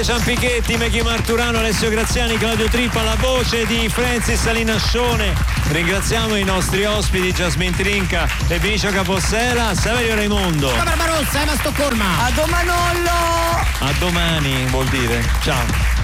Ciampichetti, Meghi Marturano, Alessio Graziani, Claudio Trippa, la voce di Francis Salinascione. Ringraziamo i nostri ospiti Jasmine Trinca e Vinicio Capossela, Saverio Raimondo. Barbarossa, Emma Stoccolma. A domanollo. A domani vuol dire. Ciao.